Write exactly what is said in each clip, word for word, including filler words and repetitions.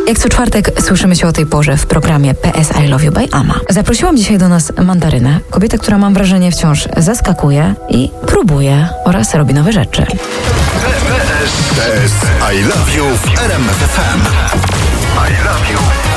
Jak co czwartek słyszymy się o tej porze w programie P S I Love You by Ama. Zaprosiłam dzisiaj do nas Mandarynę, kobietę, która mam wrażenie wciąż zaskakuje i próbuje oraz robi nowe rzeczy. P S I Love You w R M F F M. I love you.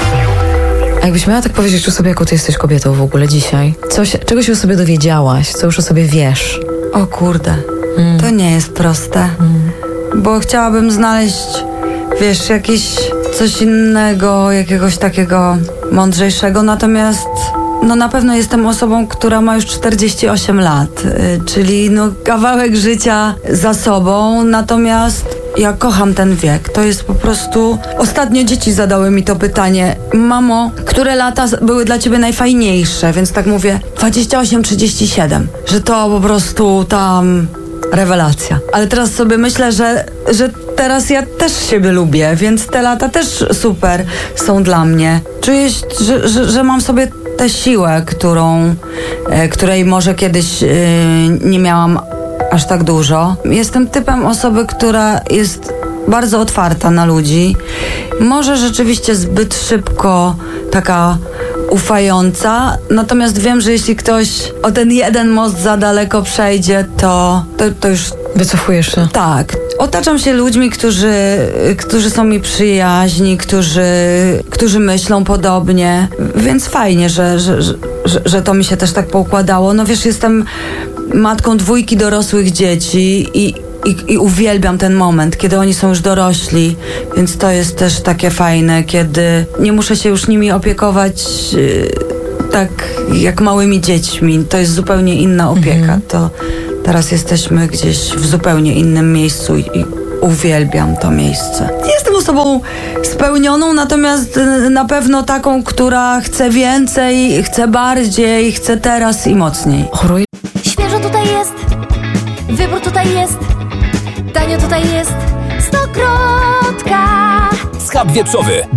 A jakbyś miała tak powiedzieć o sobie, jaką ty jesteś kobietą w ogóle dzisiaj? Coś, czego się o sobie dowiedziałaś, co już o sobie wiesz? O kurde, Mm. to nie jest proste, Mm. bo chciałabym znaleźć, wiesz, jakieś coś innego, jakiegoś takiego mądrzejszego, natomiast no na pewno jestem osobą, która ma już czterdzieści osiem lat, y, czyli no kawałek życia za sobą, natomiast ja kocham ten wiek. To jest po prostu... Ostatnio dzieci zadały mi to pytanie. Mamo, które lata były dla ciebie najfajniejsze? Więc tak mówię, dwadzieścia osiem trzydzieści siedem. Że to po prostu tam... rewelacja. Ale teraz sobie myślę, że, że teraz ja też siebie lubię, więc te lata też super są dla mnie. Czuję, że, że, że mam sobie tę siłę, którą, e, której może kiedyś e, nie miałam aż tak dużo. Jestem typem osoby, która jest bardzo otwarta na ludzi. Może rzeczywiście zbyt szybko taka ufająca, natomiast wiem, że jeśli ktoś o ten jeden most za daleko przejdzie, to, to, to już... Wycofujesz się? Tak. Otaczam się ludźmi, którzy, którzy są mi przyjaźni, którzy, którzy myślą podobnie, więc fajnie, że, że, że, że, że to mi się też tak poukładało. No wiesz, jestem matką dwójki dorosłych dzieci i I, I uwielbiam ten moment, kiedy oni są już dorośli, więc to jest też takie fajne, kiedy nie muszę się już nimi opiekować yy, tak jak małymi dziećmi. To jest zupełnie inna opieka. Mhm. To teraz jesteśmy gdzieś w zupełnie innym miejscu i, i uwielbiam to miejsce. Jestem osobą spełnioną, natomiast na pewno taką, która chce więcej, chce bardziej, chce teraz i mocniej. Choruję. Świeżo tutaj jest, wybór tutaj jest, tanio tutaj jest, Stokrotka. Schab wieprzowy.